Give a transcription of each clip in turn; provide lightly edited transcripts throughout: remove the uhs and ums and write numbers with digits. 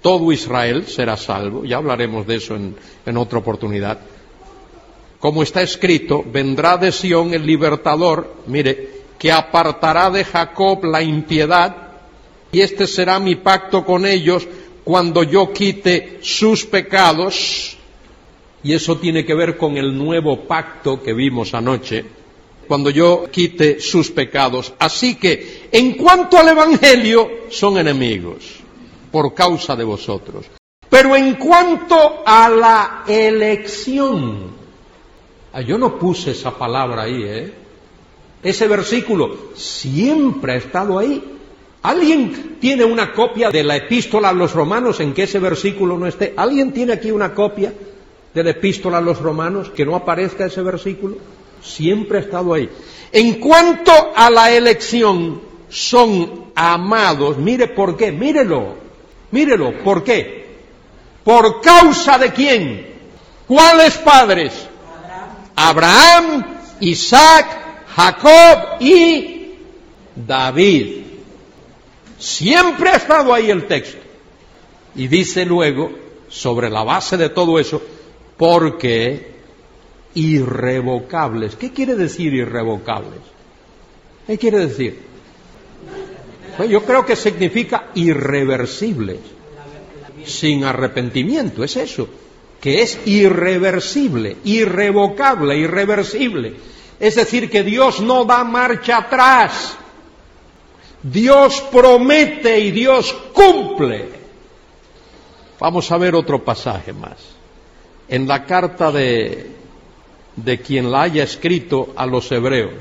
todo Israel será salvo. Ya hablaremos de eso en otra oportunidad. Como está escrito, vendrá de Sión el libertador, mire, que apartará de Jacob la impiedad, y este será mi pacto con ellos cuando yo quite sus pecados. Y eso tiene que ver con el nuevo pacto que vimos anoche, cuando yo quite sus pecados. Así que, en cuanto al Evangelio, son enemigos, por causa de vosotros. Pero en cuanto a la elección, yo no puse esa palabra ahí, Ese versículo siempre ha estado ahí. ¿Alguien tiene una copia de la epístola a los romanos en que ese versículo no esté? ¿Alguien tiene aquí una copia de la epístola a los romanos que no aparezca ese versículo? Siempre ha estado ahí. En cuanto a la elección, son amados. Mire por qué, mírelo, ¿por qué? ¿Por causa de quién? ¿Cuáles padres? Abraham, Isaac, Jacob y David. Siempre ha estado ahí el texto. Y dice luego, sobre la base de todo eso, porque irrevocables. ¿Qué quiere decir irrevocables? ¿Qué quiere decir? Pues yo creo que significa irreversibles, sin arrepentimiento, es eso, que es irreversible, irrevocable, irreversible. Es decir, que Dios no da marcha atrás. Dios promete y Dios cumple. Vamos a ver otro pasaje más. En la carta de quien la haya escrito a los hebreos.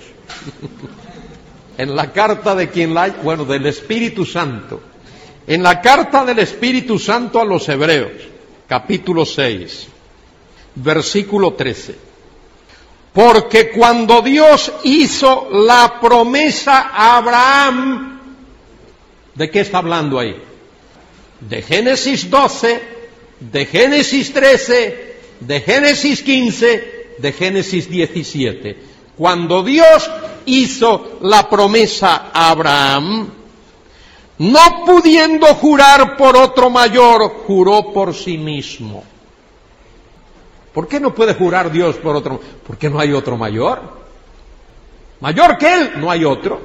En la carta de quien la haya, del Espíritu Santo. En la carta del Espíritu Santo a los hebreos, capítulo 6, versículo 13. Porque cuando Dios hizo la promesa a Abraham, ¿de qué está hablando ahí? De Génesis 12, de Génesis 13, de Génesis 15, de Génesis 17. Cuando Dios hizo la promesa a Abraham, no pudiendo jurar por otro mayor, juró por sí mismo. ¿Por qué no puede jurar Dios por otro? Porque no hay otro mayor. Mayor que Él, no hay otro.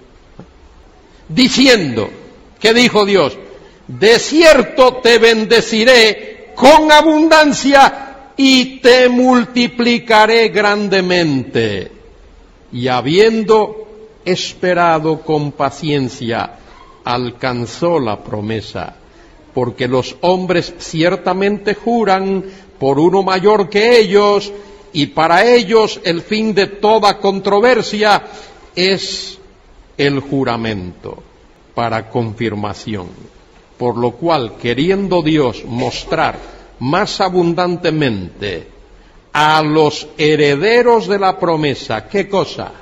Diciendo, ¿qué dijo Dios? De cierto te bendeciré con abundancia y te multiplicaré grandemente. Y habiendo esperado con paciencia, alcanzó la promesa. Porque los hombres ciertamente juran por uno mayor que ellos, y para ellos el fin de toda controversia es el juramento para confirmación. Por lo cual, queriendo Dios mostrar más abundantemente a los herederos de la promesa, ¿qué cosa?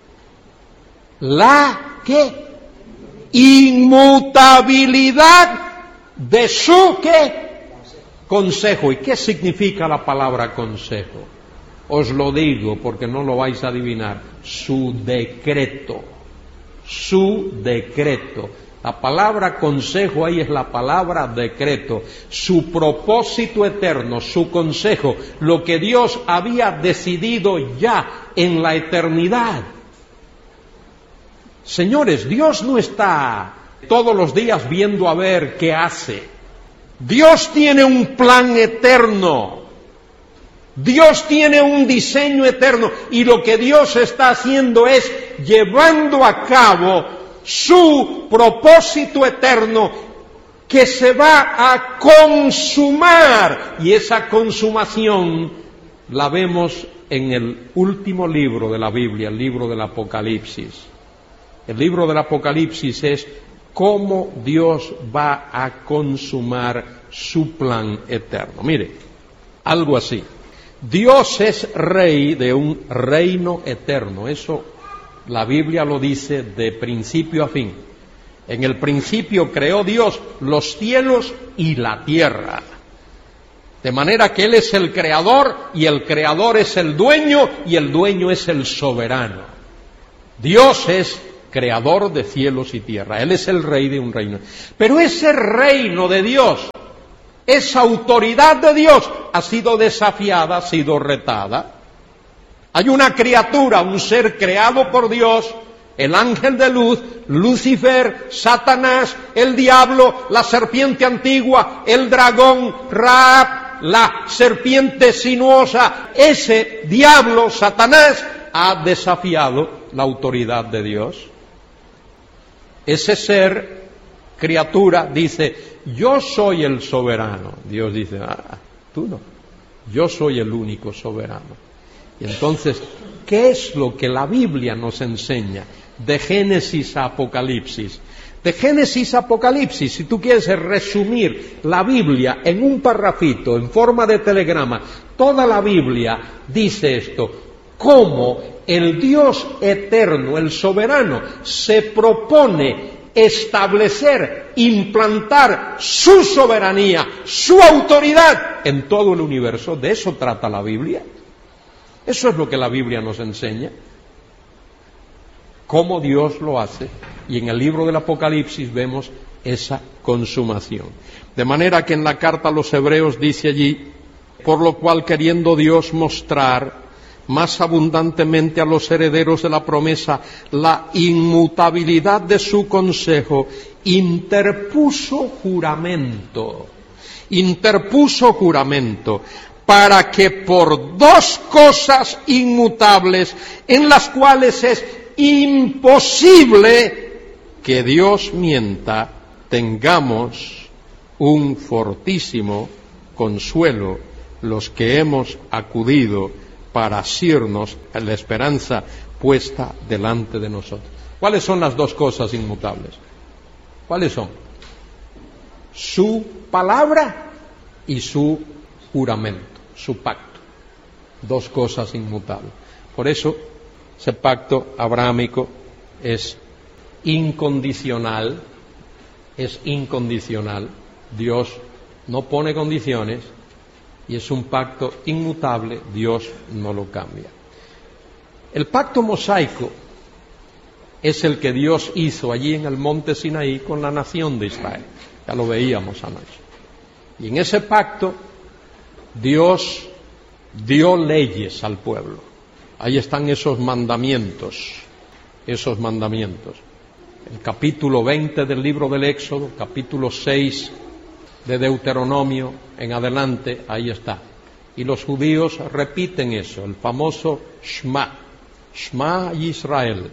La ¿qué? Inmutabilidad de su ¿qué? Consejo. ¿Y qué significa la palabra consejo? Os lo digo porque no lo vais a adivinar. Su decreto. Su decreto. La palabra consejo ahí es la palabra decreto. Su propósito eterno, su consejo, lo que Dios había decidido ya en la eternidad. Señores, Dios no está todos los días viendo a ver qué hace. Dios tiene un plan eterno. Dios tiene un diseño eterno. Y lo que Dios está haciendo es llevando a cabo su propósito eterno que se va a consumar. Y esa consumación la vemos en el último libro de la Biblia, el libro del Apocalipsis. El libro del Apocalipsis es cómo Dios va a consumar su plan eterno. Mire, algo así. Dios es rey de un reino eterno. Eso la Biblia lo dice de principio a fin. En el principio creó Dios los cielos y la tierra. De manera que Él es el creador y el creador es el dueño y el dueño es el soberano. Dios es creador de cielos y tierra. Él es el rey de un reino. Pero ese reino de Dios esa autoridad de Dios ha sido desafiada, ha sido retada. Hay una criatura, un ser creado por Dios, el ángel de luz, Lucifer, Satanás, el diablo, la serpiente antigua, el dragón, Raab, la serpiente sinuosa. Ese diablo, Satanás, ha desafiado la autoridad de Dios. Ese ser, criatura, dice, yo soy el soberano. Dios dice, tú no, yo soy el único soberano. Y entonces, ¿qué es lo que la Biblia nos enseña? De Génesis a Apocalipsis. De Génesis a Apocalipsis, si tú quieres resumir la Biblia en un parrafito, en forma de telegrama, toda la Biblia dice esto: cómo el Dios eterno, el soberano, se propone establecer, implantar su soberanía, su autoridad en todo el universo. De eso trata la Biblia. Eso es lo que la Biblia nos enseña. Cómo Dios lo hace, y en el libro del Apocalipsis vemos esa consumación. De manera que en la carta a los Hebreos dice allí, por lo cual queriendo Dios mostrar más abundantemente a los herederos de la promesa la inmutabilidad de su consejo, interpuso juramento, para que por dos cosas inmutables, en las cuales es imposible que Dios mienta, tengamos un fortísimo consuelo los que hemos acudido para asirnos en la esperanza puesta delante de nosotros. ¿Cuáles son las dos cosas inmutables? ¿Cuáles son? Su palabra y su juramento, su pacto. Dos cosas inmutables. Por eso, ese pacto abrahámico es incondicional, Dios no pone condiciones, y es un pacto inmutable, Dios no lo cambia. El pacto mosaico es el que Dios hizo allí en el monte Sinaí con la nación de Israel, ya lo veíamos anoche. Y en ese pacto Dios dio leyes al pueblo. Ahí están esos mandamientos. El capítulo 20 del libro del Éxodo, capítulo 6 de Deuteronomio en adelante, ahí está. Y los judíos repiten eso, el famoso Shema, Shema Yisrael,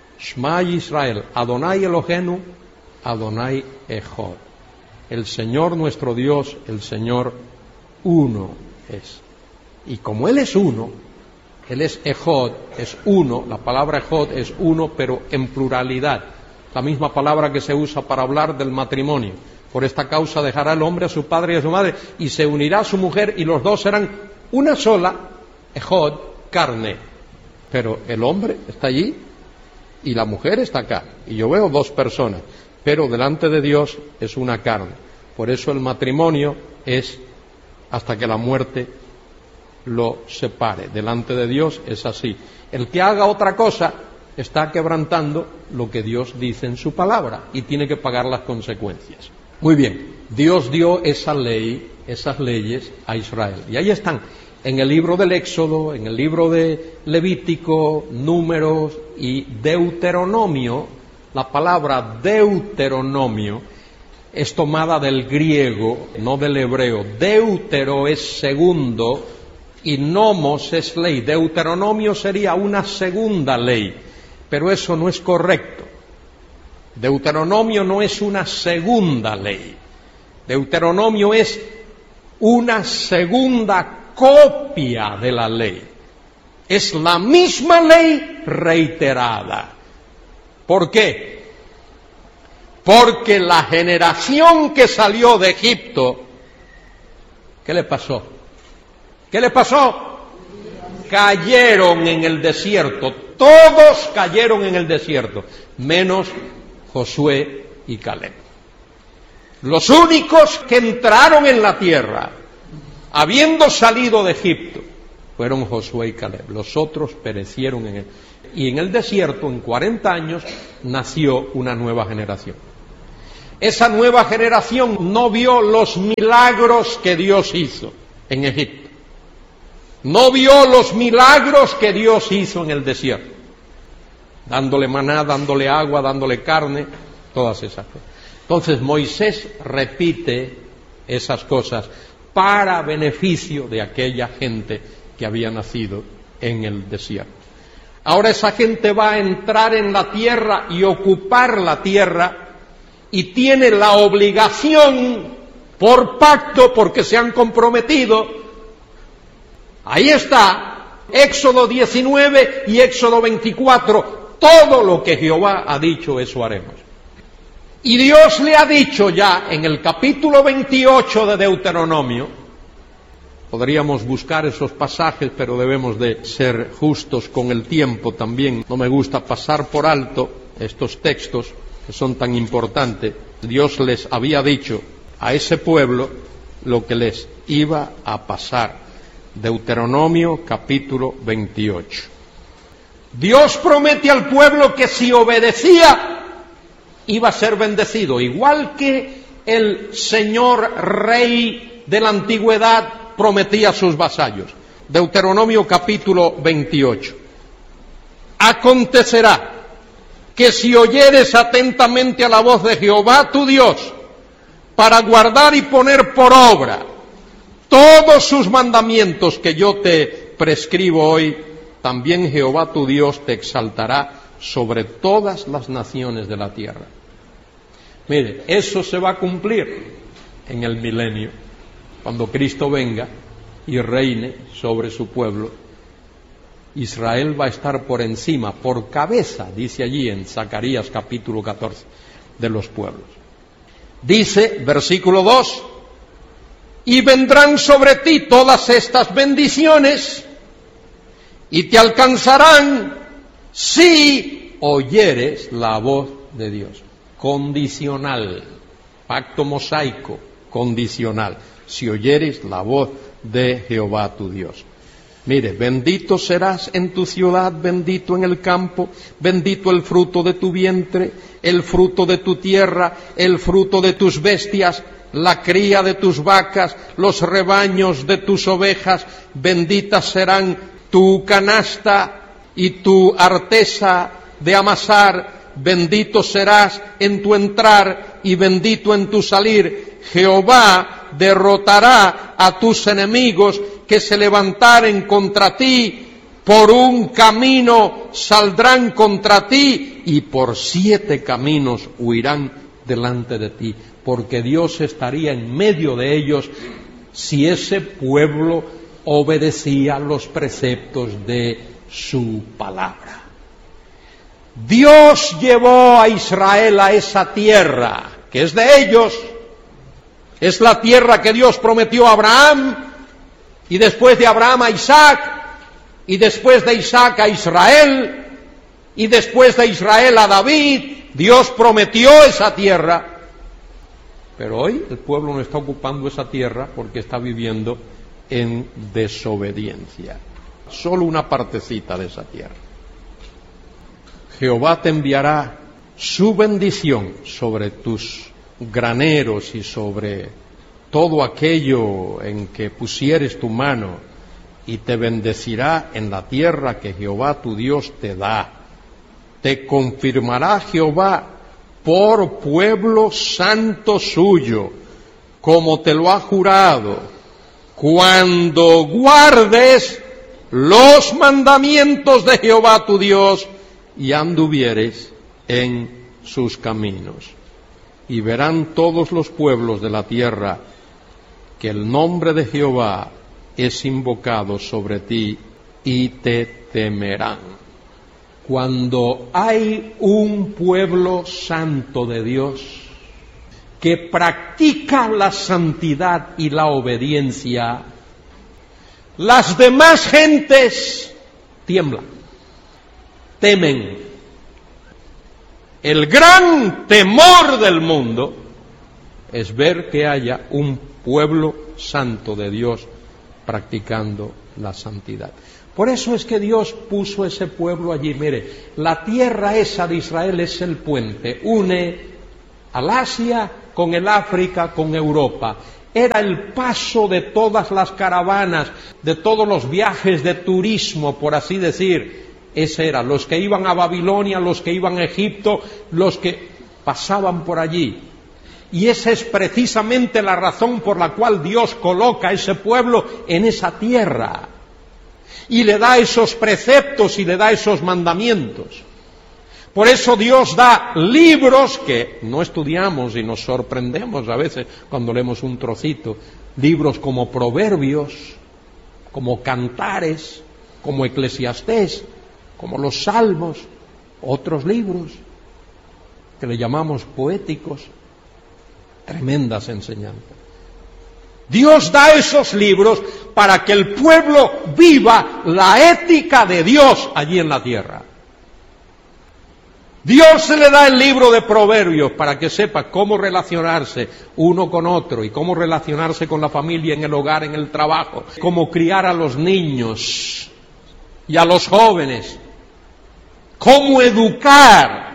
Adonai Elohenu, Adonai Echad. El Señor nuestro Dios, el Señor uno es. Y como Él es uno, Él es Echad, es uno, la palabra Echad es uno, pero en pluralidad. La misma palabra que se usa para hablar del matrimonio. Por esta causa dejará el hombre a su padre y a su madre, y se unirá a su mujer, y los dos serán una sola, Echad, carne. Pero el hombre está allí, y la mujer está acá. Y yo veo dos personas, pero delante de Dios es una carne. Por eso el matrimonio es hasta que la muerte lo separe. Delante de Dios es así. El que haga otra cosa está quebrantando lo que Dios dice en su palabra, y tiene que pagar las consecuencias. Muy bien, Dios dio esa ley, esas leyes a Israel. Y ahí están, en el libro del Éxodo, en el libro de Levítico, Números y Deuteronomio. La palabra Deuteronomio es tomada del griego, no del hebreo. Deutero es segundo y nomos es ley. Deuteronomio sería una segunda ley, pero eso no es correcto. Deuteronomio no es una segunda ley. Deuteronomio es una segunda copia de la ley. Es la misma ley reiterada. ¿Por qué? Porque la generación que salió de Egipto, ¿qué le pasó? ¿Qué le pasó? Cayeron en el desierto. Todos cayeron en el desierto, menos Josué y Caleb. Los únicos que entraron en la tierra, habiendo salido de Egipto, fueron Josué y Caleb. Los otros perecieron en él. Y en el desierto, en 40 años, nació una nueva generación. Esa nueva generación no vio los milagros que Dios hizo en Egipto. No vio los milagros que Dios hizo en el desierto. Dándole maná, dándole agua, dándole carne, todas esas cosas. Entonces Moisés repite esas cosas para beneficio de aquella gente que había nacido en el desierto. Ahora esa gente va a entrar en la tierra y ocupar la tierra y tiene la obligación por pacto, porque se han comprometido. Ahí está, Éxodo 19 y Éxodo 24, todo lo que Jehová ha dicho, eso haremos. Y Dios le ha dicho ya en el capítulo 28 de Deuteronomio, podríamos buscar esos pasajes, pero debemos de ser justos con el tiempo también. No me gusta pasar por alto estos textos que son tan importantes. Dios les había dicho a ese pueblo lo que les iba a pasar. Deuteronomio capítulo 28. Dios promete al pueblo que si obedecía iba a ser bendecido, igual que el señor rey de la antigüedad prometía a sus vasallos. Deuteronomio capítulo 28. Acontecerá que si oyeres atentamente a la voz de Jehová tu Dios, para guardar y poner por obra todos sus mandamientos que yo te prescribo hoy, también Jehová tu Dios te exaltará sobre todas las naciones de la tierra. Mire, eso se va a cumplir en el milenio, cuando Cristo venga y reine sobre su pueblo. Israel va a estar por encima, por cabeza, dice allí en Zacarías capítulo 14, de los pueblos. Dice, versículo 2, y vendrán sobre ti todas estas bendiciones y te alcanzarán si oyeres la voz de Dios. Condicional, pacto mosaico, condicional. Si oyeres la voz de Jehová tu Dios. Mire, bendito serás en tu ciudad, bendito en el campo, bendito el fruto de tu vientre, el fruto de tu tierra, el fruto de tus bestias, la cría de tus vacas, los rebaños de tus ovejas, benditas serán tu canasta y tu artesa de amasar, bendito serás en tu entrar y bendito en tu salir. Jehová derrotará a tus enemigos que se levantaren contra ti, por un camino saldrán contra ti y por 7 caminos huirán delante de ti, porque Dios estaría en medio de ellos si ese pueblo obedecía los preceptos de su palabra. Dios llevó a Israel a esa tierra que es de ellos, es la tierra que Dios prometió a Abraham, y después de Abraham a Isaac, y después de Isaac a Israel, y después de Israel a David. Dios prometió esa tierra, pero hoy el pueblo no está ocupando esa tierra porque está viviendo en desobediencia. Solo una partecita de esa tierra. Jehová te enviará su bendición sobre tus graneros y sobre todo aquello en que pusieres tu mano, y te bendecirá en la tierra que Jehová tu Dios te da. Te confirmará Jehová por pueblo santo suyo, como te lo ha jurado, cuando guardes los mandamientos de Jehová tu Dios y anduvieres en sus caminos. Y verán todos los pueblos de la tierra que el nombre de Jehová es invocado sobre ti y te temerán. Cuando hay un pueblo santo de Dios que practica la santidad y la obediencia, las demás gentes tiemblan, temen. El gran temor del mundo es ver que haya un pueblo santo de Dios practicando la santidad. Por eso es que Dios puso ese pueblo allí. Mire, la tierra esa de Israel es el puente, une al Asia, con el África, con Europa. Era el paso de todas las caravanas, de todos los viajes de turismo, por así decir. Ese era, los que iban a Babilonia, los que iban a Egipto, los que pasaban por allí. Y esa es precisamente la razón por la cual Dios coloca a ese pueblo en esa tierra. Y le da esos preceptos y le da esos mandamientos. Por eso Dios da libros que no estudiamos y nos sorprendemos a veces cuando leemos un trocito. Libros como Proverbios, como Cantares, como Eclesiastés, como los Salmos, otros libros que le llamamos poéticos. Tremendas enseñanzas. Dios da esos libros para que el pueblo viva la ética de Dios allí en la tierra. Dios se le da el libro de Proverbios para que sepa cómo relacionarse uno con otro y cómo relacionarse con la familia, en el hogar, en el trabajo, cómo criar a los niños y a los jóvenes, cómo educar.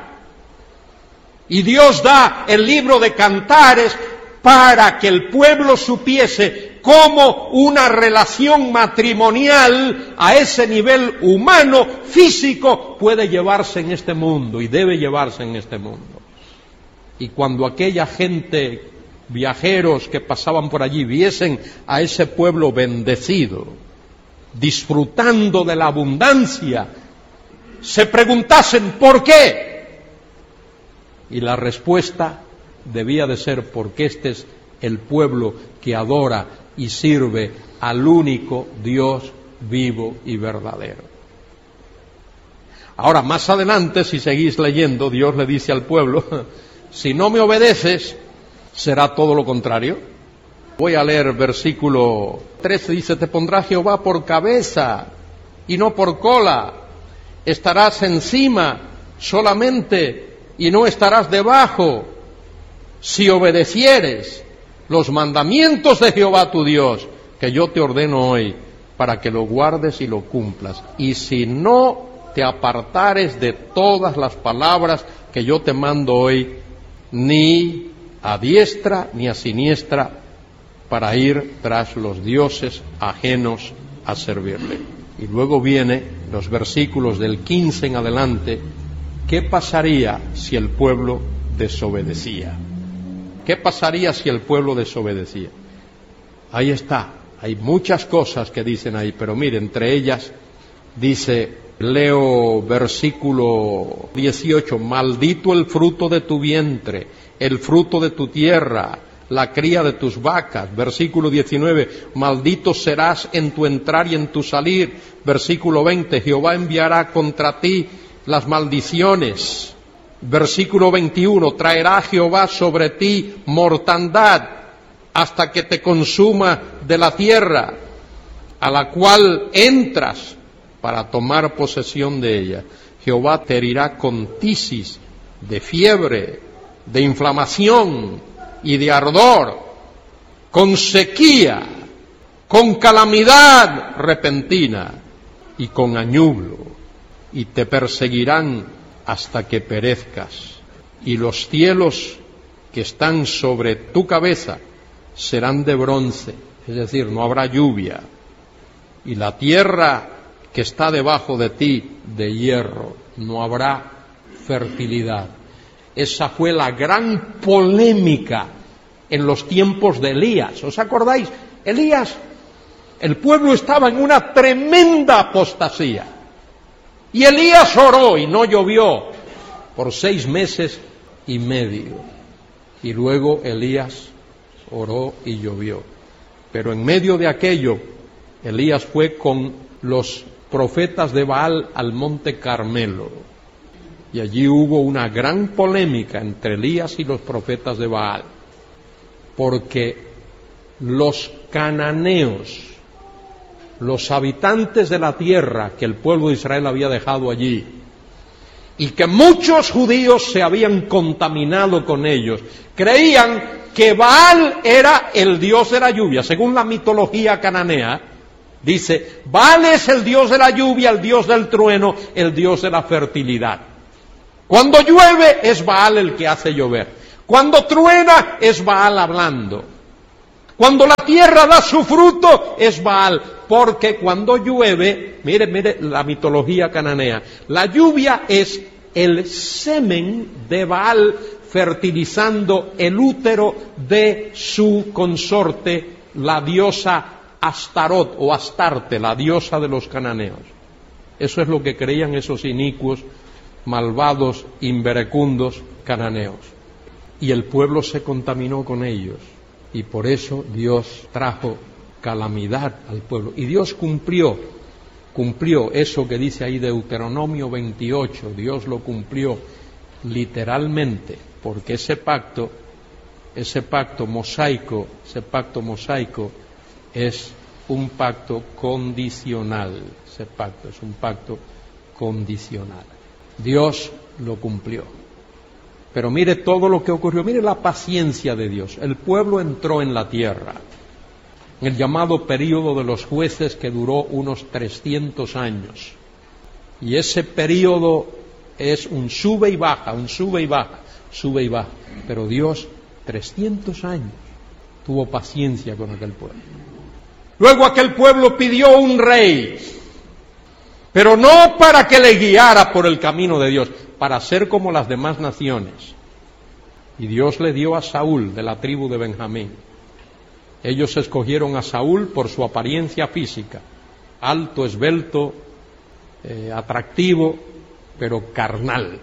Y Dios da el libro de Cantares para que el pueblo supiese cómo una relación matrimonial a ese nivel humano, físico, puede llevarse en este mundo y debe llevarse en este mundo. Y cuando aquella gente, viajeros que pasaban por allí, viesen a ese pueblo bendecido, disfrutando de la abundancia, se preguntasen ¿por qué? Y la respuesta debía de ser porque este es el pueblo que adora y sirve al único Dios vivo y verdadero. Ahora, más adelante, si seguís leyendo, Dios le dice al pueblo, si no me obedeces, será todo lo contrario. Voy a leer versículo 13, dice, te pondrá Jehová por cabeza y no por cola, estarás encima solamente y no estarás debajo, si obedecieres los mandamientos de Jehová tu Dios, que yo te ordeno hoy, para que lo guardes y lo cumplas. Y si no te apartares de todas las palabras que yo te mando hoy, ni a diestra ni a siniestra, para ir tras los dioses ajenos a servirle. Y luego viene los versículos del 15 en adelante. ¿Qué pasaría si el pueblo desobedecía? ¿Qué pasaría si el pueblo desobedecía? Ahí está, hay muchas cosas que dicen ahí, pero mire, entre ellas dice, leo versículo 18, maldito el fruto de tu vientre, el fruto de tu tierra, la cría de tus vacas. Versículo 19, maldito serás en tu entrar y en tu salir. Versículo 20, Jehová enviará contra ti las maldiciones. Versículo 21, traerá Jehová sobre ti mortandad hasta que te consuma de la tierra a la cual entras para tomar posesión de ella. Jehová te herirá con tisis, de fiebre, de inflamación y de ardor, con sequía, con calamidad repentina y con añublo, y te perseguirán hasta que perezcas, y los cielos que están sobre tu cabeza serán de bronce, es decir, no habrá lluvia, y la tierra que está debajo de ti de hierro, no habrá fertilidad. Esa fue la gran polémica en los tiempos de Elías. ¿Os acordáis? Elías, el pueblo estaba en una tremenda apostasía. Y Elías oró y no llovió por 6 meses y medio. Y luego Elías oró y llovió. Pero en medio de aquello, Elías fue con los profetas de Baal al monte Carmelo. Y allí hubo una gran polémica entre Elías y los profetas de Baal. Porque los cananeos, los habitantes de la tierra que el pueblo de Israel había dejado allí, y que muchos judíos se habían contaminado con ellos, creían que Baal era el dios de la lluvia. Según la mitología cananea, dice, Baal es el dios de la lluvia, el dios del trueno, el dios de la fertilidad. Cuando llueve es Baal el que hace llover. Cuando truena es Baal hablando. Cuando la tierra da su fruto es Baal. Porque cuando llueve, mire la mitología cananea, la lluvia es el semen de Baal fertilizando el útero de su consorte, la diosa Astarot o Astarte, la diosa de los cananeos. Eso es lo que creían esos inicuos, malvados, inverecundos cananeos. Y el pueblo se contaminó con ellos. Y por eso Dios trajo calamidad al pueblo. Y Dios cumplió eso que dice ahí Deuteronomio 28. Dios lo cumplió literalmente, porque ese pacto mosaico es un pacto condicional. Ese pacto es un pacto condicional. Dios lo cumplió. Pero mire todo lo que ocurrió, mire la paciencia de Dios. El pueblo entró en la tierra, en el llamado período de los jueces, que duró unos 300 años. Y ese período es un sube y baja. Pero Dios, 300 años, tuvo paciencia con aquel pueblo. Luego aquel pueblo pidió un rey, pero no para que le guiara por el camino de Dios, para ser como las demás naciones. Y Dios le dio a Saúl, de la tribu de Benjamín. Ellos escogieron a Saúl por su apariencia física, alto, esbelto, atractivo, pero carnal.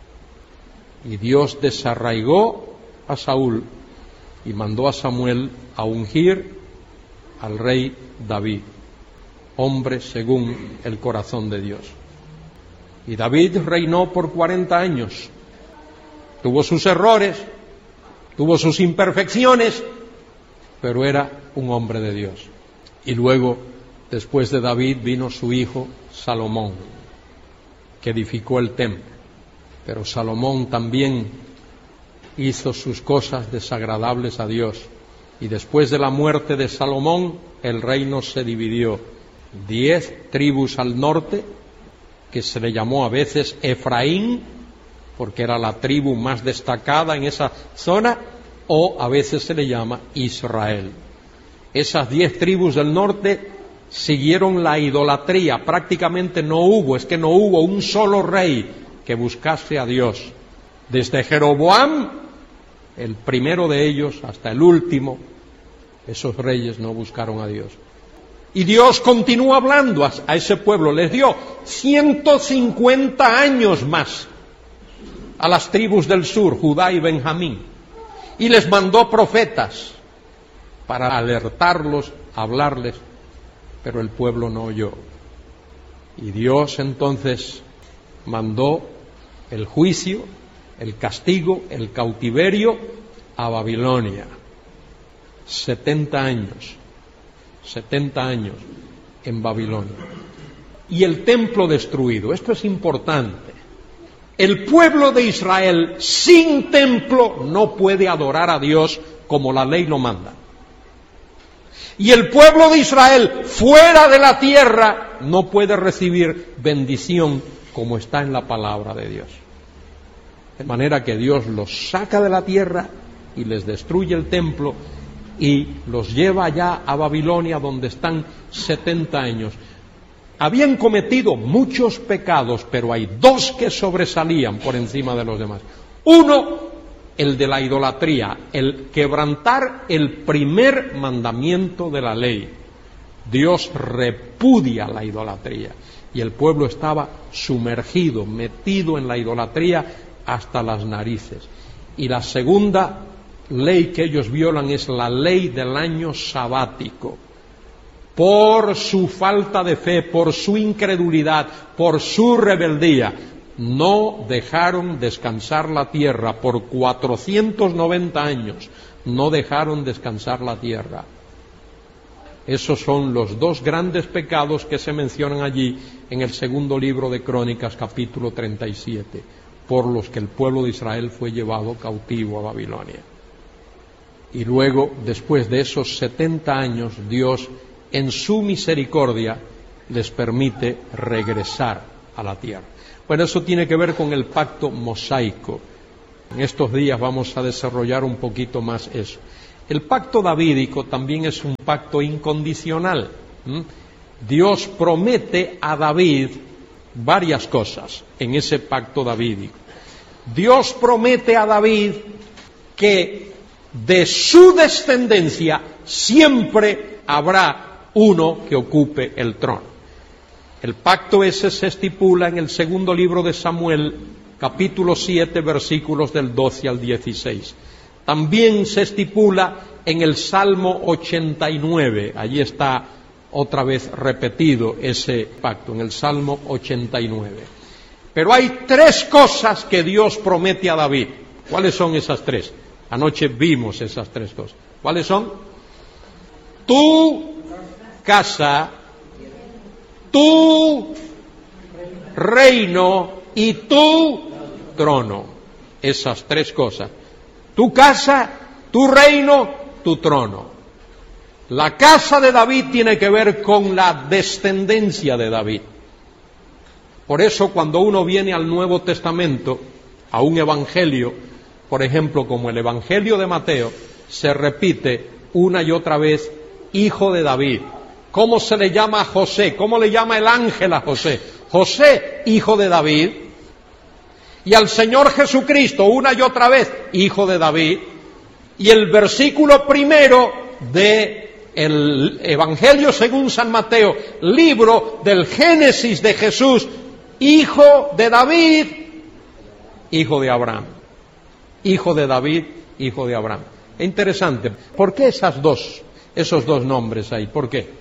Y Dios desarraigó a Saúl y mandó a Samuel a ungir al rey David, hombre según el corazón de Dios. Y David reinó por 40 años. Tuvo sus errores, tuvo sus imperfecciones, pero era un hombre de Dios. Y luego, después de David, vino su hijo Salomón, que edificó el templo. Pero Salomón también hizo sus cosas desagradables a Dios. Y después de la muerte de Salomón, el reino se dividió. 10 tribus al norte, que se le llamó a veces Efraín, porque era la tribu más destacada en esa zona, o a veces se le llama Israel. Esas 10 tribus del norte siguieron la idolatría. Prácticamente no hubo un solo rey que buscase a Dios. Desde Jeroboam, el primero de ellos, hasta el último, esos reyes no buscaron a Dios. Y Dios continuó hablando a ese pueblo, les dio 150 años más a las tribus del sur, Judá y Benjamín, y les mandó profetas para alertarlos, hablarles, pero el pueblo no oyó. Y Dios entonces mandó el juicio, el castigo, el cautiverio a Babilonia. 70 años en Babilonia. Y el templo destruido. Esto es importante. El pueblo de Israel sin templo no puede adorar a Dios como la ley lo manda. Y el pueblo de Israel fuera de la tierra no puede recibir bendición como está en la palabra de Dios. De manera que Dios los saca de la tierra y les destruye el templo y los lleva allá a Babilonia, donde están 70 años. Habían cometido muchos pecados, pero hay 2 que sobresalían por encima de los demás. Uno, el de la idolatría, el quebrantar el primer mandamiento de la ley. Dios repudia la idolatría y el pueblo estaba sumergido, metido en la idolatría hasta las narices. Y la segunda ley que ellos violan es la ley del año sabático. Por su falta de fe, por su incredulidad, por su rebeldía, no dejaron descansar la tierra. Por 490 años no dejaron descansar la tierra. Esos son los 2 grandes pecados que se mencionan allí en el segundo libro de Crónicas, capítulo 37, por los que el pueblo de Israel fue llevado cautivo a Babilonia. Y luego, después de esos 70 años, Dios, en su misericordia, les permite regresar a la tierra. Bueno, eso tiene que ver con el pacto mosaico. En estos días vamos a desarrollar un poquito más eso. El pacto davídico también es un pacto incondicional. Dios promete a David varias cosas en ese pacto davídico. Dios promete a David que de su descendencia siempre habrá uno que ocupe el trono. El pacto ese se estipula en el segundo libro de Samuel, capítulo 7, versículos del 12 al 16. También se estipula en el Salmo 89, allí está otra vez repetido ese pacto, en el Salmo 89. Pero hay tres cosas que Dios promete a David. ¿Cuáles son esas tres? Anoche vimos esas tres cosas. ¿Cuáles son? Tu casa, tu reino y tu trono. Esas tres cosas. Tu casa, tu reino, tu trono. La casa de David tiene que ver con la descendencia de David. Por eso cuando uno viene al Nuevo Testamento, a un evangelio, por ejemplo como el Evangelio de Mateo, se repite una y otra vez, hijo de David. ¿Cómo se le llama a José? ¿Cómo le llama el ángel a José? José, hijo de David. Y al Señor Jesucristo, una y otra vez, hijo de David. Y el versículo primero de el Evangelio según San Mateo, libro del Génesis de Jesús, hijo de David, hijo de Abraham. Hijo de David, hijo de Abraham. Es interesante. ¿Por qué esos dos nombres ahí? ¿Por qué?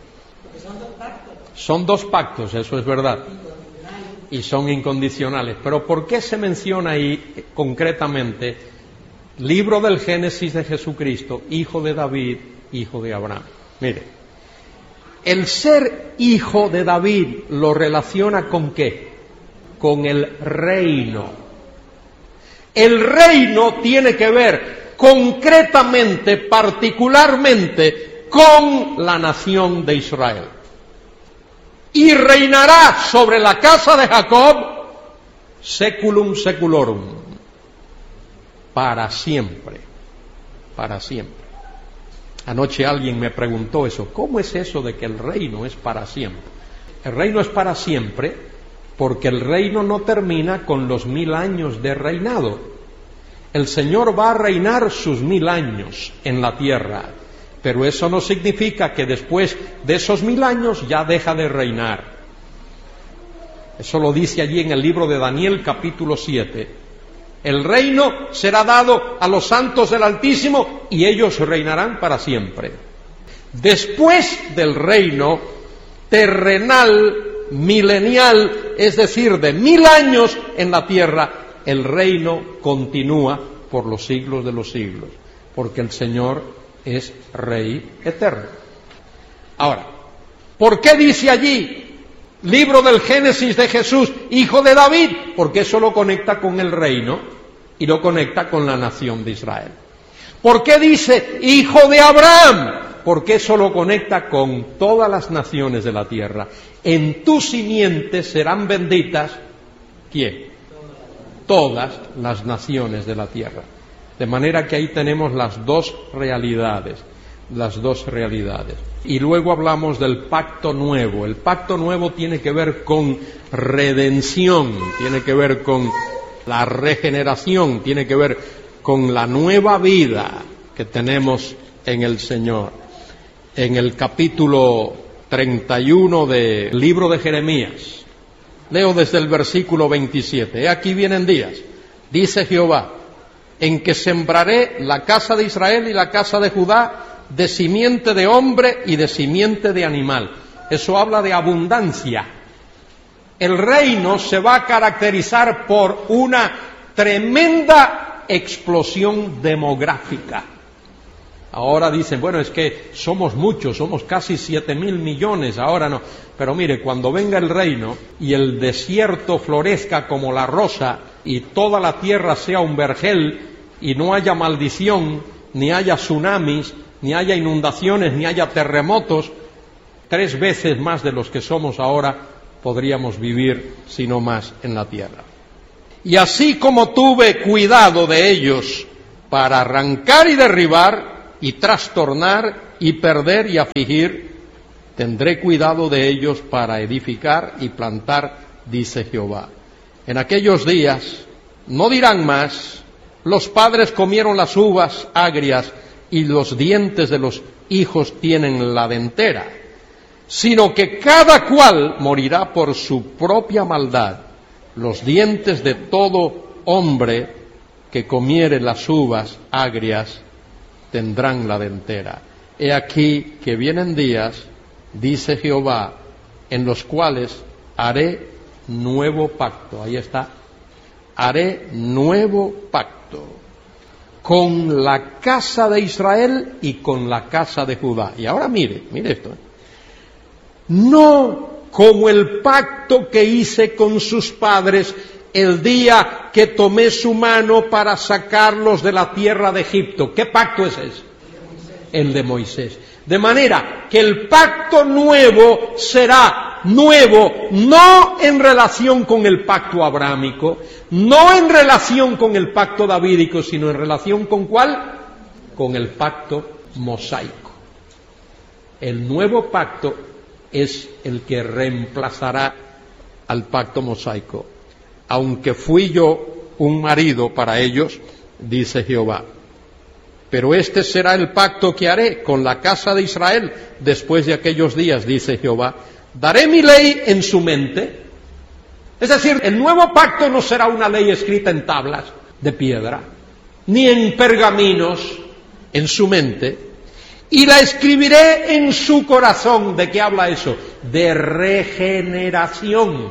Son dos pactos, eso es verdad. Y son incondicionales. Pero ¿por qué se menciona ahí concretamente libro del Génesis de Jesucristo, hijo de David, hijo de Abraham? Mire, el ser hijo de David lo relaciona ¿con qué? Con el reino. El reino tiene que ver concretamente, particularmente, con la nación de Israel. Y reinará sobre la casa de Jacob seculum seculorum, para siempre, para siempre. Anoche alguien me preguntó eso, ¿cómo es eso de que el reino es para siempre? El reino es para siempre porque el reino no termina con los 1000 años de reinado. El Señor va a reinar sus 1000 años en la tierra, pero eso no significa que después de esos 1000 años ya deja de reinar. Eso lo dice allí en el libro de Daniel, capítulo 7. El reino será dado a los santos del Altísimo y ellos reinarán para siempre. Después del reino terrenal, milenial, es decir, de 1000 años en la tierra, el reino continúa por los siglos de los siglos, porque el Señor es Rey eterno. Ahora, ¿por qué dice allí, libro del Génesis de Jesús, hijo de David? Porque eso lo conecta con el reino y lo conecta con la nación de Israel. ¿Por qué dice, hijo de Abraham? Porque eso lo conecta con todas las naciones de la tierra. En tu simiente serán benditas, ¿quién? Todas las naciones de la tierra. De manera que ahí tenemos las dos realidades. Y luego hablamos del pacto nuevo. El pacto nuevo tiene que ver con redención, tiene que ver con la regeneración, tiene que ver con la nueva vida que tenemos en el Señor. En el capítulo 31 del libro de Jeremías, leo desde el versículo 27. Aquí vienen días, dice Jehová, en que sembraré la casa de Israel y la casa de Judá de simiente de hombre y de simiente de animal. Eso habla de abundancia. El reino se va a caracterizar por una tremenda explosión demográfica. Ahora dicen, bueno, es que somos muchos, somos casi 7.000 millones, ahora no. Pero mire, cuando venga el reino y el desierto florezca como la rosa y toda la tierra sea un vergel y no haya maldición, ni haya tsunamis, ni haya inundaciones, ni haya terremotos, 3 veces más de los que somos ahora podríamos vivir, si no más, en la tierra. Y así como tuve cuidado de ellos para arrancar y derribar y trastornar y perder y afligir, tendré cuidado de ellos para edificar y plantar, dice Jehová. En aquellos días no dirán más: los padres comieron las uvas agrias y los dientes de los hijos tienen la dentera, sino que cada cual morirá por su propia maldad. Los dientes de todo hombre que comiere las uvas agrias tendrán la dentera. He aquí que vienen días, dice Jehová, en los cuales haré nuevo pacto. Ahí está. Haré nuevo pacto con la casa de Israel y con la casa de Judá. Y ahora mire esto. No como el pacto que hice con sus padres el día que tomé su mano para sacarlos de la tierra de Egipto. ¿Qué pacto es ese? El de Moisés. De manera que el pacto nuevo será nuevo, no en relación con el pacto abrámico, no en relación con el pacto davídico, sino en relación con ¿cuál? Con el pacto mosaico. El nuevo pacto es el que reemplazará al pacto mosaico. Aunque fui yo un marido para ellos, dice Jehová. Pero este será el pacto que haré con la casa de Israel después de aquellos días, dice Jehová. Daré mi ley en su mente. Es decir, el nuevo pacto no será una ley escrita en tablas de piedra, ni en pergaminos, en su mente, y la escribiré en su corazón. ¿De qué habla eso? De regeneración,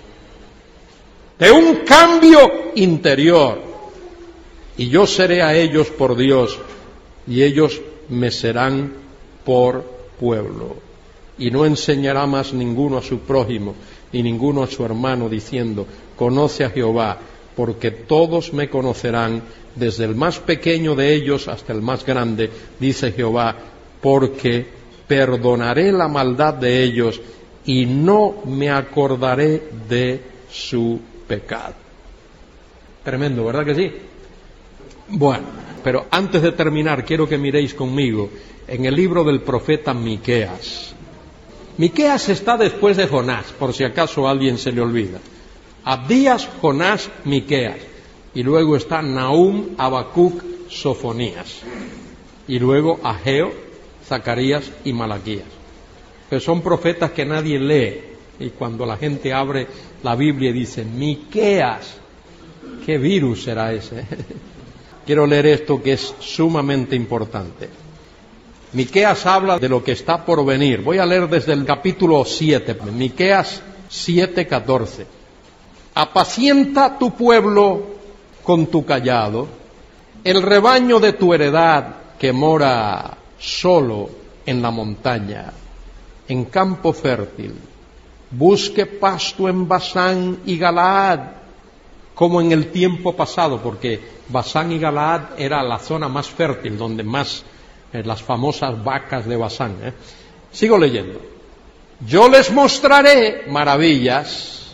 de un cambio interior. Y yo seré a ellos por Dios, y ellos me serán por pueblo. Y no enseñará más ninguno a su prójimo, ni ninguno a su hermano, diciendo: conoce a Jehová, porque todos me conocerán, desde el más pequeño de ellos hasta el más grande, dice Jehová, porque perdonaré la maldad de ellos y no me acordaré de su pecado. Tremendo, ¿verdad que sí? Bueno, pero antes de terminar, quiero que miréis conmigo en el libro del profeta Miqueas. Miqueas está después de Jonás, por si acaso a alguien se le olvida. Abdías, Jonás, Miqueas. Y luego está Nahum, Habacuc, Sofonías. Y luego Ageo, Zacarías y Malaquías. Pero son profetas que nadie lee. Y cuando la gente abre la Biblia y dice: Miqueas, ¿qué virus será ese? Quiero leer esto que es sumamente importante. Miqueas habla de lo que está por venir. Voy a leer desde el capítulo 7, Miqueas 7:14. Apacienta tu pueblo con tu cayado, el rebaño de tu heredad que mora solo en la montaña, en campo fértil. Busque pasto en Basán y Galaad, como en el tiempo pasado, porque Basán y Galaad era la zona más fértil, donde más las famosas vacas de Basán. Sigo leyendo. Yo les mostraré maravillas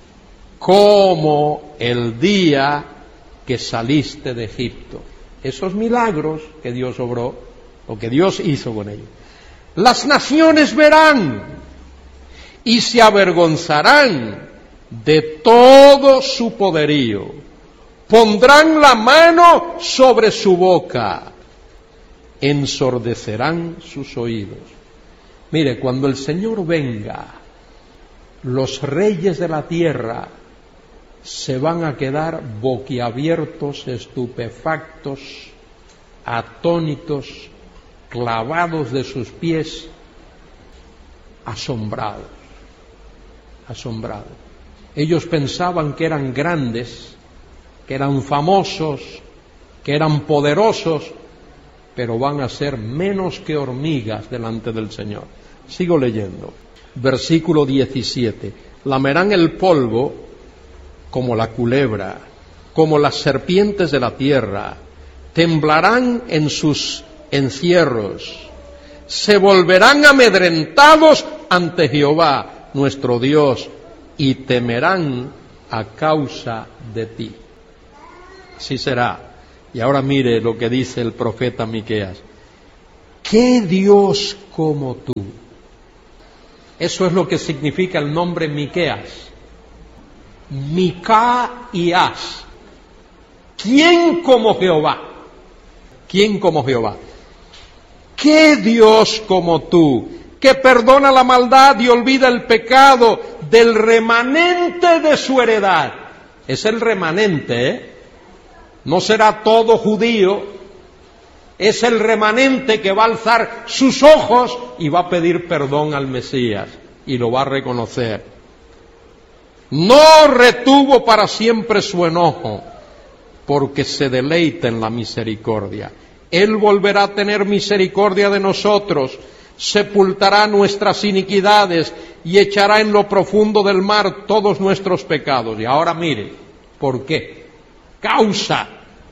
como el día que saliste de Egipto. Esos milagros que Dios obró, o que Dios hizo con ellos. Las naciones verán y se avergonzarán de todo su poderío. Pondrán la mano sobre su boca, ensordecerán sus oídos. Mire, cuando el Señor venga, los reyes de la tierra se van a quedar boquiabiertos, estupefactos, atónitos, clavados de sus pies, asombrados. Ellos pensaban que eran grandes, que eran famosos, que eran poderosos, pero van a ser menos que hormigas delante del Señor. Sigo leyendo. Versículo 17. Lamerán el polvo como la culebra, como las serpientes de la tierra. Temblarán en sus encierros. Se volverán amedrentados ante Jehová, nuestro Dios, y temerán a causa de ti. Así será. Y ahora mire lo que dice el profeta Miqueas. ¿Qué Dios como tú? Eso es lo que significa el nombre Miqueas. Micaías. ¿Quién como Jehová? ¿Quién como Jehová? ¿Qué Dios como tú, que perdona la maldad y olvida el pecado del remanente de su heredad? Es el remanente, ¿eh? No será todo judío, es el remanente que va a alzar sus ojos y va a pedir perdón al Mesías y lo va a reconocer. No retuvo para siempre su enojo, porque se deleita en la misericordia. Él volverá a tener misericordia de nosotros, sepultará nuestras iniquidades y echará en lo profundo del mar todos nuestros pecados. Y ahora mire, ¿por qué? Causa,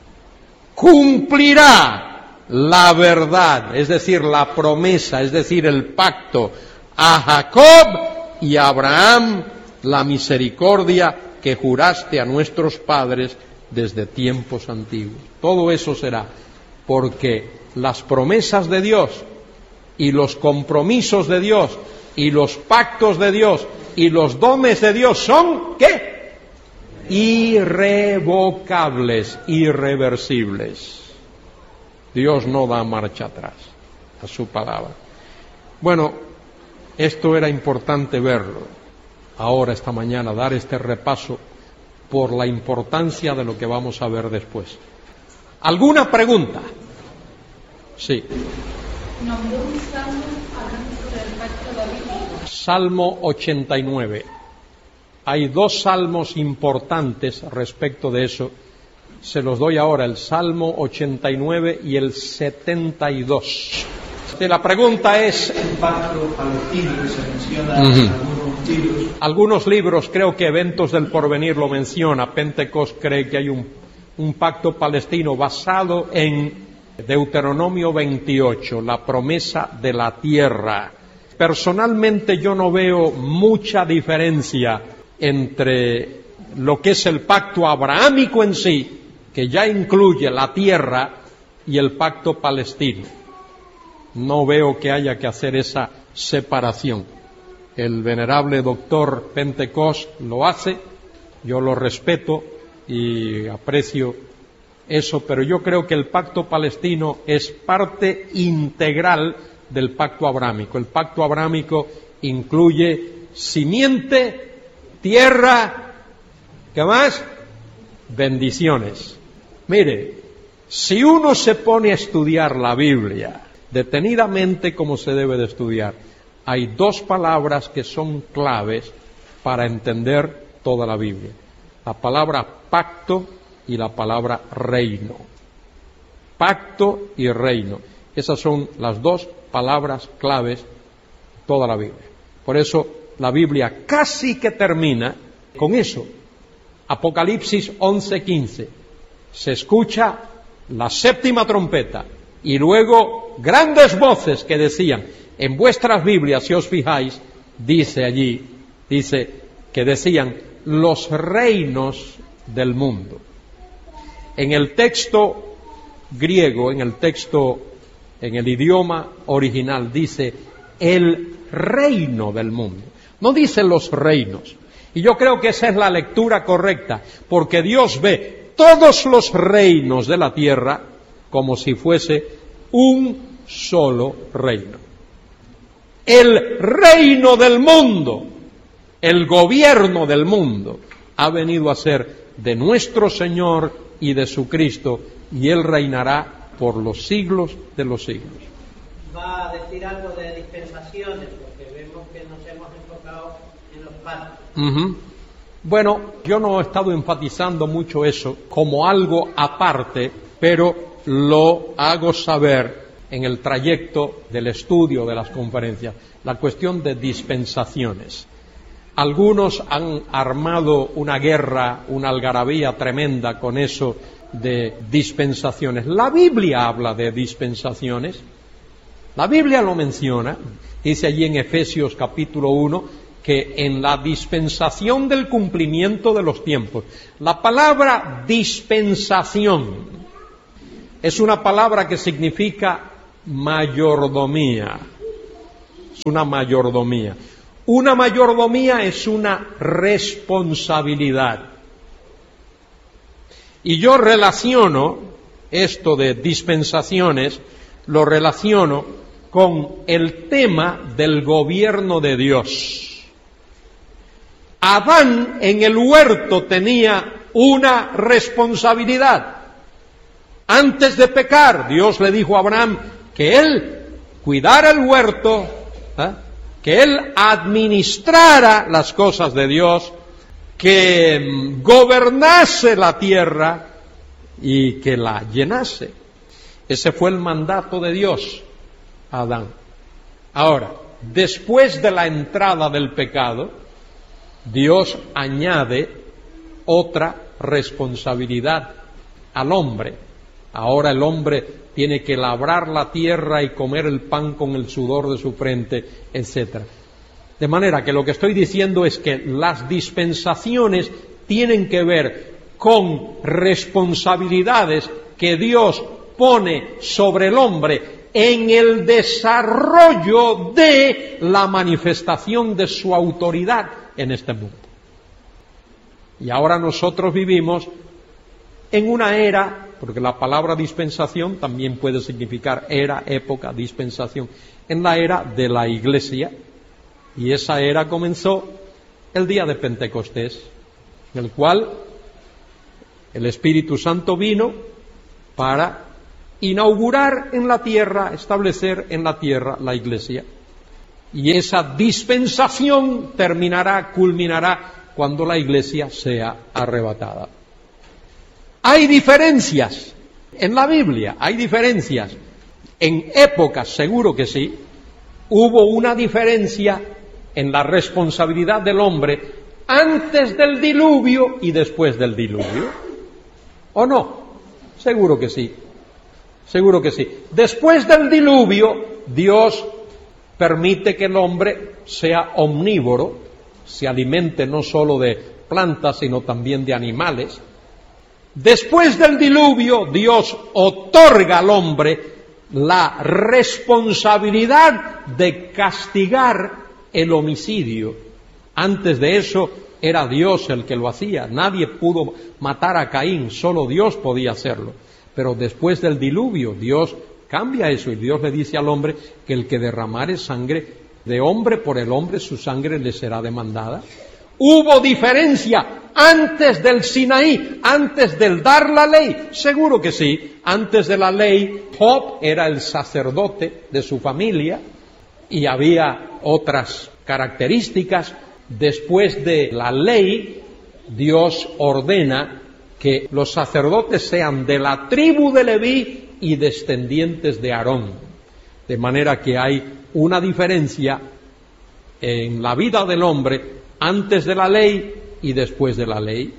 cumplirá la verdad, es decir, la promesa, es decir, el pacto a Jacob y a Abraham, la misericordia que juraste a nuestros padres desde tiempos antiguos. Todo eso será porque las promesas de Dios y los compromisos de Dios y los pactos de Dios y los dones de Dios son, ¿qué? Irrevocables, irreversibles. Dios no da marcha atrás a su palabra. Bueno, esto era importante verlo. Ahora, esta mañana, dar este repaso por la importancia de lo que vamos a ver después. ¿Alguna pregunta? Sí. ¿Nombró un salmo hablando sobre el pacto davídico? Salmo 89. Hay dos salmos importantes respecto de eso. Se los doy ahora, el Salmo 89 y el 72. La pregunta es... El pacto palestino que se menciona en algunos libros. Algunos libros, creo que Eventos del Porvenir lo menciona. Pentecost cree que hay un pacto palestino basado en Deuteronomio 28, la promesa de la tierra. Personalmente yo no veo mucha diferencia entre lo que es el pacto abrahámico en sí, que ya incluye la tierra, y el pacto palestino. No veo que haya que hacer esa separación. El venerable doctor Pentecost lo hace, yo lo respeto y aprecio eso, pero yo creo que el pacto palestino es parte integral del pacto abrámico. El pacto abrámico incluye simiente, tierra, ¿qué más? Bendiciones. Mire, si uno se pone a estudiar la Biblia detenidamente como se debe de estudiar, hay dos palabras que son claves para entender toda la Biblia. La palabra pacto y la palabra reino. Pacto y reino. Esas son las dos palabras claves de toda la Biblia. Por eso la Biblia casi que termina con eso. Apocalipsis 11:15. Se escucha la séptima trompeta y luego grandes voces que decían, en vuestras Biblias, si os fijáis, dice allí, que decían, los reinos del mundo. En el texto griego, en el idioma original, dice el reino del mundo. No dice los reinos. Y yo creo que esa es la lectura correcta, porque Dios ve todos los reinos de la tierra como si fuese un solo reino. El reino del mundo, el gobierno del mundo, ha venido a ser de nuestro Señor y de su Cristo, y Él reinará por los siglos de los siglos. Va a decir algo de dispensaciones, porque vemos que nos hemos enfocado en los pactos. Bueno, yo no he estado enfatizando mucho eso como algo aparte, pero lo hago saber en el trayecto del estudio de las conferencias, la cuestión de dispensaciones. Algunos han armado una guerra, una algarabía tremenda con eso de dispensaciones. La Biblia habla de dispensaciones, la Biblia lo menciona, dice allí en Efesios capítulo 1, que en la dispensación del cumplimiento de los tiempos, la palabra dispensación es una palabra que significa mayordomía. Es una mayordomía. Una mayordomía es una responsabilidad. Y yo relaciono esto de dispensaciones, lo relaciono con el tema del gobierno de Dios. Adán en el huerto tenía una responsabilidad. Antes de pecar, Dios le dijo a Abraham que él cuidara el huerto, que él administrara las cosas de Dios, que gobernase la tierra y que la llenase. Ese fue el mandato de Dios a Adán. Ahora, después de la entrada del pecado, Dios añade otra responsabilidad al hombre. Ahora el hombre tiene que labrar la tierra y comer el pan con el sudor de su frente, etc. De manera que lo que estoy diciendo es que las dispensaciones tienen que ver con responsabilidades que Dios pone sobre el hombre en el desarrollo de la manifestación de su autoridad en este mundo. Y ahora nosotros vivimos en una era, porque la palabra dispensación también puede significar era, época, dispensación, en la era de la Iglesia, y esa era comenzó el día de Pentecostés, en el cual el Espíritu Santo vino para inaugurar en la tierra, establecer en la tierra la Iglesia. Y esa dispensación terminará, culminará cuando la Iglesia sea arrebatada. Hay diferencias en la Biblia, hay diferencias. En épocas, seguro que sí, hubo una diferencia en la responsabilidad del hombre antes del diluvio y después del diluvio. ¿O no? Seguro que sí. Seguro que sí. Después del diluvio, Dios permite que el hombre sea omnívoro, se alimente no solo de plantas, sino también de animales. Después del diluvio, Dios otorga al hombre la responsabilidad de castigar el homicidio. Antes de eso era Dios el que lo hacía. Nadie pudo matar a Caín, solo Dios podía hacerlo. Pero después del diluvio, Dios cambia eso y Dios le dice al hombre que el que derramare sangre de hombre por el hombre, su sangre le será demandada. Hubo diferencia antes del Sinaí, antes del dar la ley. Seguro que sí. Antes de la ley, Job era el sacerdote de su familia y había otras características. Después de la ley, Dios ordena que los sacerdotes sean de la tribu de Leví y descendientes de Aarón. De manera que hay una diferencia en la vida del hombre antes de la ley y después de la ley.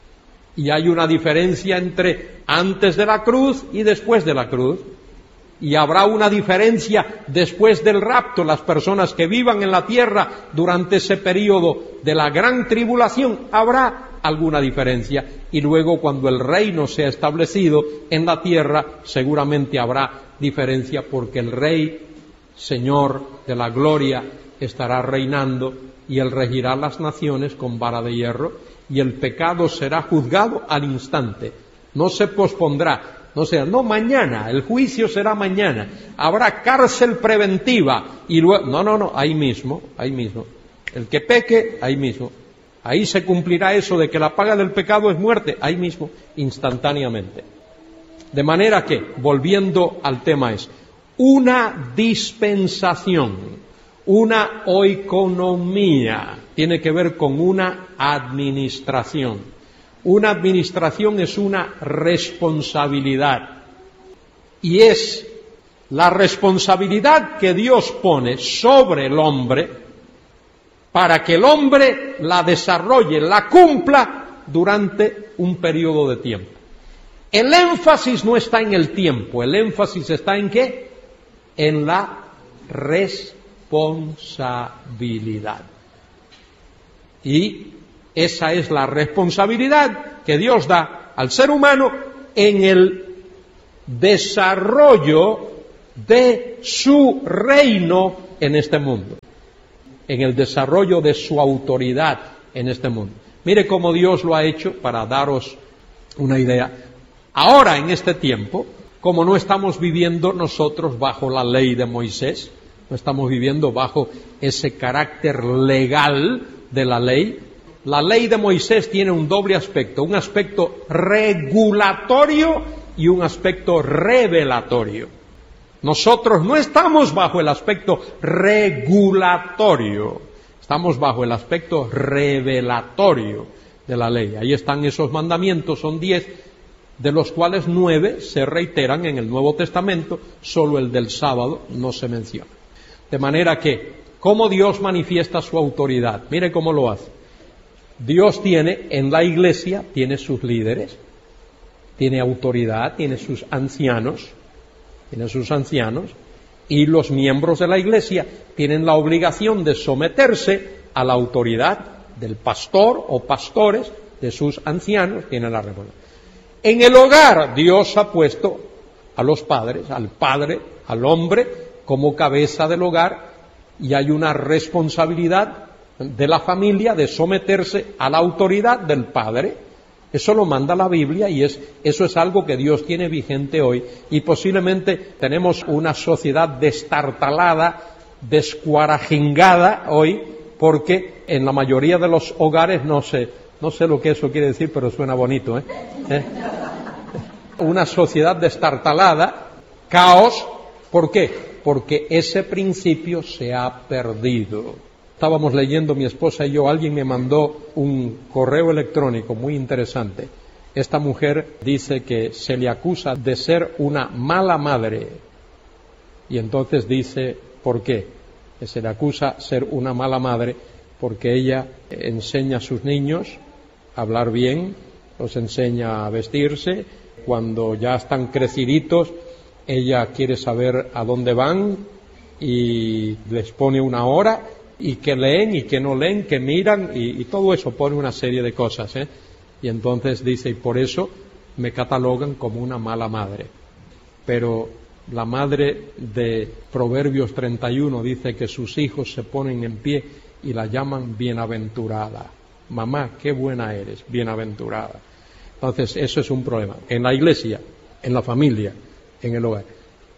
Y hay una diferencia entre antes de la cruz y después de la cruz. Y habrá una diferencia después del rapto. Las personas que vivan en la tierra durante ese periodo de la gran tribulación, habrá alguna diferencia. Y luego cuando el reino sea establecido en la tierra, seguramente habrá diferencia porque el Rey, Señor de la gloria, estará reinando y Él regirá las naciones con vara de hierro y el pecado será juzgado al instante. No se pospondrá. No mañana, el juicio será mañana. Habrá cárcel preventiva y luego, no, ahí mismo. El que peque, ahí mismo. Ahí se cumplirá eso de que la paga del pecado es muerte, ahí mismo, instantáneamente. De manera que, volviendo al tema, es una dispensación, una oikonomía, tiene que ver con una administración. Una administración es una responsabilidad y es la responsabilidad que Dios pone sobre el hombre para que el hombre la desarrolle, la cumpla durante un periodo de tiempo. El énfasis no está en el tiempo, el énfasis está en ¿qué? En la responsabilidad. Y esa es la responsabilidad que Dios da al ser humano en el desarrollo de su reino en este mundo, en el desarrollo de su autoridad en este mundo. Mire cómo Dios lo ha hecho, para daros una idea. Ahora, en este tiempo, como no estamos viviendo nosotros bajo la ley de Moisés, no estamos viviendo bajo ese carácter legal de la ley de Moisés tiene un doble aspecto, un aspecto regulatorio y un aspecto revelatorio. Nosotros no estamos bajo el aspecto regulatorio, estamos bajo el aspecto revelatorio de la ley. Ahí están esos mandamientos, son 10, de los cuales 9 se reiteran en el Nuevo Testamento, solo el del sábado no se menciona. De manera que, ¿cómo Dios manifiesta su autoridad? Mire cómo lo hace. Dios tiene en la iglesia, tiene sus líderes, tiene autoridad, tiene sus ancianos, y los miembros de la iglesia tienen la obligación de someterse a la autoridad del pastor o pastores, de sus ancianos, tienen la responsabilidad. En el hogar, Dios ha puesto a los padres, al padre, al hombre, como cabeza del hogar, y hay una responsabilidad de la familia de someterse a la autoridad del padre. Eso lo manda la Biblia y eso es algo que Dios tiene vigente hoy. Y posiblemente tenemos una sociedad destartalada, descuarajingada hoy, porque en la mayoría de los hogares, no sé lo que eso quiere decir, pero suena bonito, ¿eh? Una sociedad destartalada, caos. ¿Por qué? Porque ese principio se ha perdido. Estábamos leyendo mi esposa y yo, alguien me mandó un correo electrónico muy interesante. Esta mujer dice que se le acusa de ser una mala madre. Y entonces dice, ¿por qué? Que se le acusa de ser una mala madre porque ella enseña a sus niños a hablar bien, los enseña a vestirse. Cuando ya están creciditos, ella quiere saber a dónde van y les pone una hora, y que leen y que no leen, que miran, y todo eso, pone una serie de cosas, ¿eh? Y entonces dice, y por eso me catalogan como una mala madre. Pero la madre de Proverbios 31 dice que sus hijos se ponen en pie y la llaman bienaventurada. Mamá, qué buena eres, bienaventurada. Entonces, eso es un problema. En la iglesia, en la familia, en el hogar.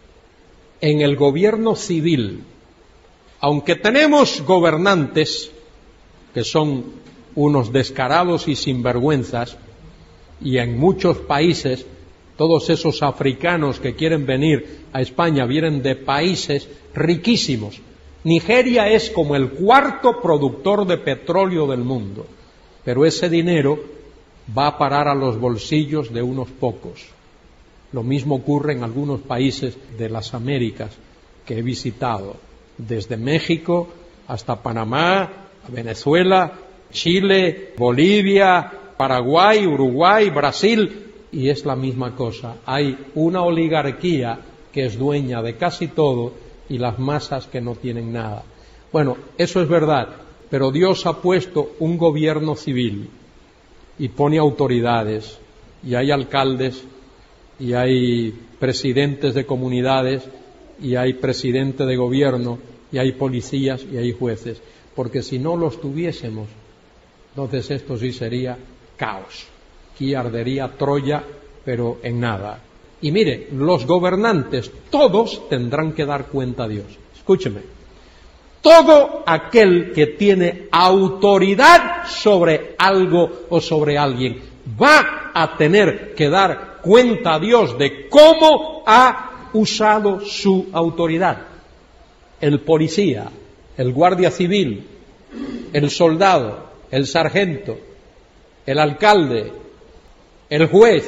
En el gobierno civil, aunque tenemos gobernantes que son unos descarados y sinvergüenzas, y en muchos países, todos esos africanos que quieren venir a España vienen de países riquísimos. Nigeria es como el 4º productor de petróleo del mundo, pero ese dinero va a parar a los bolsillos de unos pocos. Lo mismo ocurre en algunos países de las Américas que he visitado, desde México hasta Panamá, Venezuela, Chile, Bolivia, Paraguay, Uruguay, Brasil, y es la misma cosa. Hay una oligarquía que es dueña de casi todo y las masas que no tienen nada. Bueno, eso es verdad, pero Dios ha puesto un gobierno civil y pone autoridades, y hay alcaldes, y hay presidentes de comunidades, y hay presidente de gobierno, y hay policías, y hay jueces, porque si no los tuviésemos, entonces esto sí sería caos. Aquí ardería Troya, pero en nada. Y mire, los gobernantes, todos tendrán que dar cuenta a Dios. Escúcheme. Todo aquel que tiene autoridad sobre algo o sobre alguien va a tener que dar cuenta a Dios de cómo ha usado su autoridad. El policía, el guardia civil, el soldado, el sargento, el alcalde, el juez,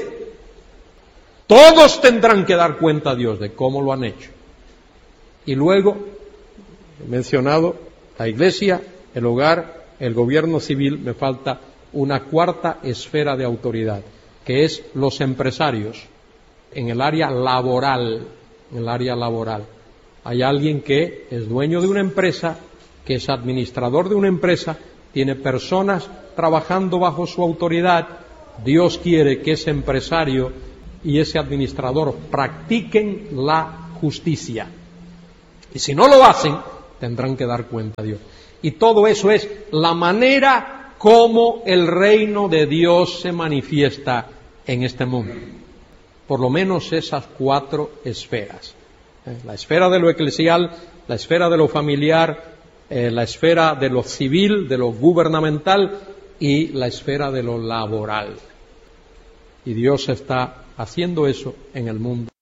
todos tendrán que dar cuenta a Dios de cómo lo han hecho. Y luego, he mencionado la iglesia, el hogar, el gobierno civil, me falta una 4ª esfera de autoridad, que es los empresarios, en el área laboral. Hay alguien que es dueño de una empresa, que es administrador de una empresa, tiene personas trabajando bajo su autoridad. Dios quiere que ese empresario y ese administrador practiquen la justicia. Y si no lo hacen, tendrán que dar cuenta a Dios. Y todo eso es la manera como el reino de Dios se manifiesta en este mundo. Por lo menos esas 4 esferas. La esfera de lo eclesial, la esfera de lo familiar, la esfera de lo civil, de lo gubernamental y la esfera de lo laboral. Y Dios está haciendo eso en el mundo.